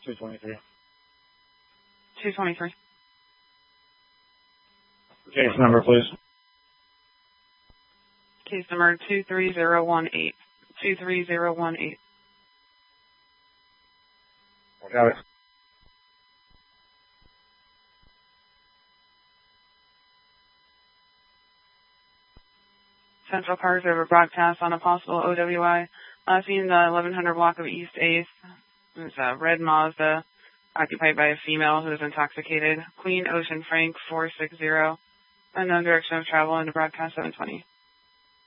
223. 223. Case number, please. Case number 23018. 23018. Got it. Central Park River broadcast on a possible OWI. Seen the 1100 block of East 8th. There's a red Mazda occupied by a female who is intoxicated. Queen Ocean Frank 460. Unknown direction of travel into broadcast 720.